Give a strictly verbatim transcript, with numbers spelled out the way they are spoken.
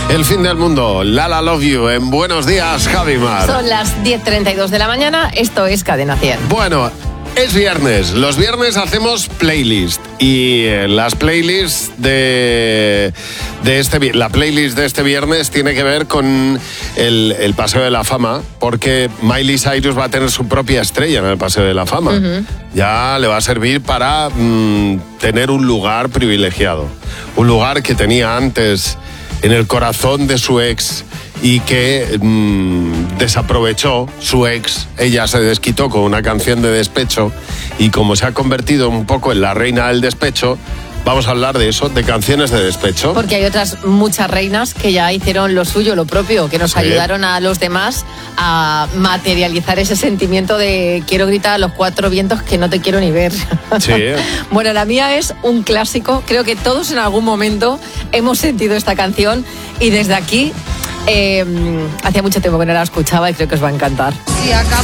El fin del mundo, Lala Love You, en Buenos Días, Javi Mar. Son las diez treinta y dos de la mañana, esto es Cadena cien. Bueno, es viernes, los viernes hacemos playlist y eh, las playlists de, de este, la playlist de este viernes tiene que ver con el, el Paseo de la Fama, porque Miley Cyrus va a tener su propia estrella en el Paseo de la Fama. Uh-huh. Ya le va a servir para mmm, tener un lugar privilegiado, un lugar que tenía antes en el corazón de su ex y que mmm, desaprovechó su ex. Ella se desquitó con una canción de despecho y como se ha convertido un poco en la reina del despecho, vamos a hablar de eso, de canciones de despecho. Porque hay otras muchas reinas que ya hicieron lo suyo, lo propio, que nos sí. ayudaron a los demás a materializar ese sentimiento de quiero gritar a los cuatro vientos que no te quiero ni ver. Sí. Bueno, la mía es un clásico. Creo que todos en algún momento hemos sentido esta canción y desde aquí eh, hacía mucho tiempo que no la escuchaba y creo que os va a encantar. Si acaba